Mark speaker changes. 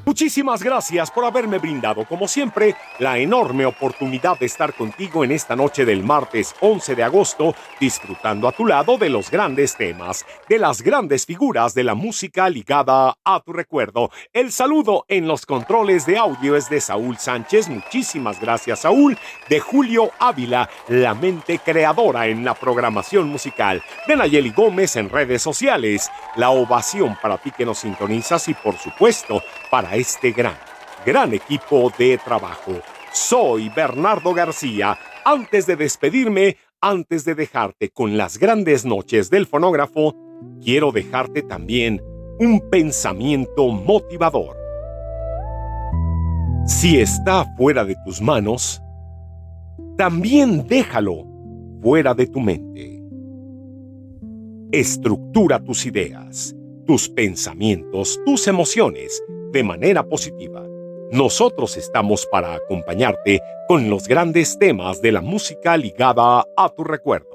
Speaker 1: Muchísimas gracias por haberme brindado, como siempre, la enorme oportunidad de estar contigo en esta noche del martes 11 de agosto, disfrutando a tu lado de los grandes temas, de las grandes figuras de la música ligada a tu recuerdo. El saludo en los controles de audio es de Saúl Sánchez, muchísimas gracias Saúl, de Julio Ávila, la mente creadora en la programación musical, de Nayeli Gómez en redes sociales, la ovación para ti que nos sintonizas y por supuesto, para este gran equipo de trabajo. Soy Bernardo García. Antes de despedirme, antes de dejarte con las grandes noches del fonógrafo, quiero dejarte también un pensamiento motivador. Si está fuera de tus manos, también déjalo fuera de tu mente. Estructura tus ideas, tus pensamientos, tus emociones de manera positiva. Nosotros estamos para acompañarte con los grandes temas de la música ligada a tu recuerdo.